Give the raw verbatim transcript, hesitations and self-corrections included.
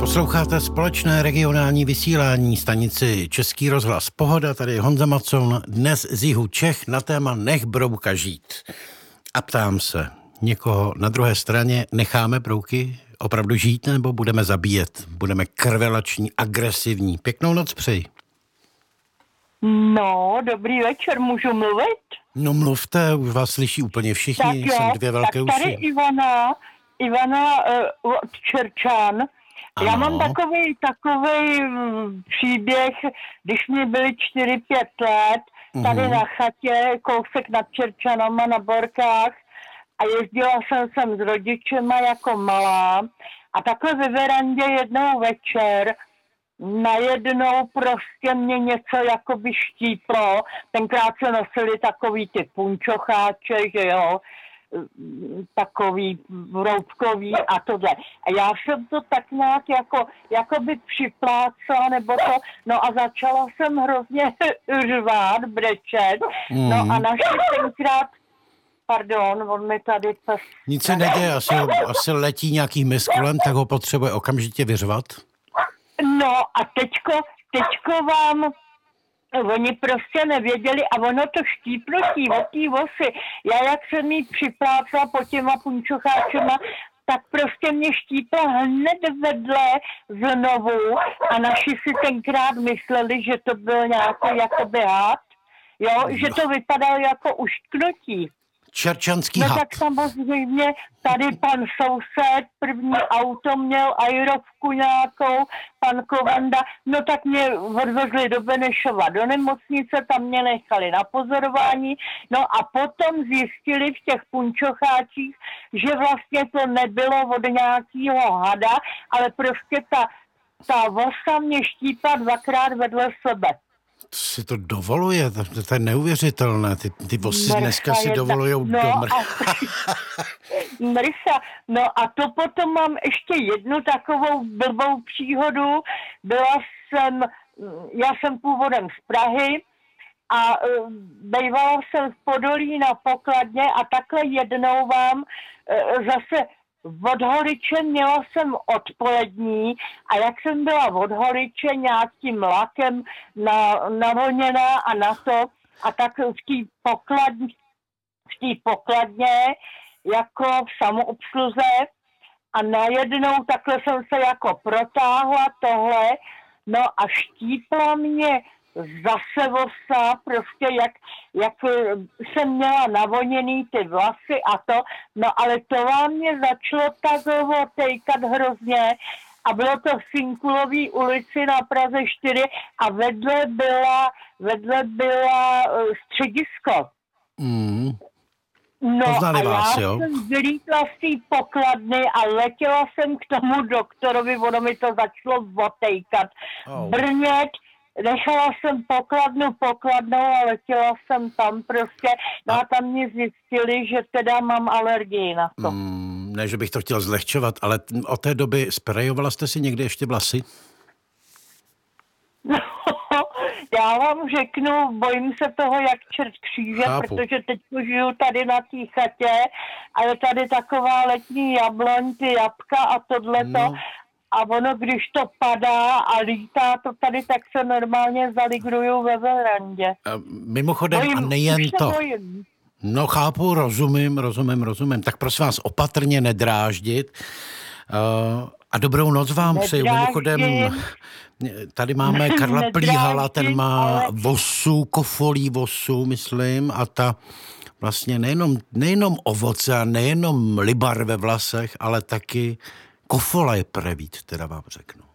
Posloucháte společné regionální vysílání stanici Český rozhlas Pohoda, tady je Honza Macon, dnes z jihu Čech na téma Nech brouka žít. A ptám se, někoho na druhé straně necháme brouky opravdu žít, nebo budeme zabíjet? Budeme krvelační, agresivní? Pěknou noc přeji. No, dobrý večer, můžu mluvit? No mluvte, už vás slyší úplně všichni, tak jo, jsem dvě velké tak tady uši. Ivana, Ivana uh, od Čerčan. Ano. Já mám takový, takový um, příběh, když mi byly čtyři pět let, tady uhum. na chatě, kousek nad Čerčanama na Borkách, a jezdila jsem sem s rodičema jako malá a takhle ve verandě jednou večer najednou prostě mě něco jakoby štíplo. Tenkrát se nosili takový ty punčocháče, že jo, takový vroubkový a tohle. A já jsem to tak nějak jako, jakoby připlácala nebo to, no a začala jsem hrozně řvát, brečet. Mm. No a naši tenkrát, pardon, on mi tady pes... Nic se neděje, asi, asi letí nějaký mis kolem, tak ho potřebuje okamžitě vyřvat. No a teďko, teďko vám, oni prostě nevěděli a ono to štípnutí od té vosy, já jak jsem jí připlácla po těma punčocháčema, tak prostě mě štípla hned vedle znovu a naši si tenkrát mysleli, že to byl nějaký jakoby had, jo, no. Že to vypadalo jako uštknutí. Čerčanský no had. Tak samozřejmě tady pan soused, první auto měl, aerovku nějakou, pan Kovanda, no tak mě odvezli do Benešova do nemocnice, tam mě nechali na pozorování, no a potom zjistili v těch punčocháčích, že vlastně to nebylo od nějakého hada, ale prostě ta, ta vosa mě štípla dvakrát vedle sebe. Si to dovoluje, to, to je neuvěřitelné, ty, ty vosy dneska si dovolujou no do mrcha. Mrcha, no a to potom mám ještě jednu takovou blbou příhodu, byla jsem, já jsem původem z Prahy a uh, bývala jsem v Podolí na pokladně a takhle jednou vám uh, zase od Holiče měla jsem odpolední a jak jsem byla od Holiče nějakým lakem na, navoněná a na to a tak v té pokladně, v té pokladně jako v samoobsluze a najednou takhle jsem se jako protáhla tohle, no a štípla mě zase vosa, prostě jak, jak jsem měla navoněný ty vlasy a to, no ale to vám mě začalo tak tejkat hrozně a bylo to v Sinkulový ulici na Praze čtyři a vedle byla, vedle byla uh, středisko. Mm. No Poznali a vás, já jo? jsem vylítla z té pokladny a letěla jsem k tomu doktorovi, ono mi to začalo otejkat, oh. brnět. Nechala jsem pokladnu pokladnou a letěla jsem tam prostě. No a tam mě zjistili, že teda mám alergii na to. Mm, ne, že bych to chtěl zlehčovat, ale od té doby sprejovala jste si někdy ještě vlasy? No, já vám řeknu, bojím se toho jak čert kříže, Chápu. Protože teď žiju tady na té chatě a je tady taková letní jabloň, ty jabka a tohleto. No. A ono, když to padá a lítá to tady, tak se normálně zaligruju ve verandě. A mimochodem, bojím, a nejen to. Bojím. No chápu, rozumím, rozumím, rozumím. Tak prosím vás, opatrně nedráždit. Uh, a dobrou noc vám přeju. Mimochodem, tady máme Karla Plíhala, ten má ale... vosu, kofolí vosu, myslím, a ta vlastně nejenom, nejenom ovoce a nejenom libar ve vlasech, ale taky kofola je prevít, teda vám řeknu.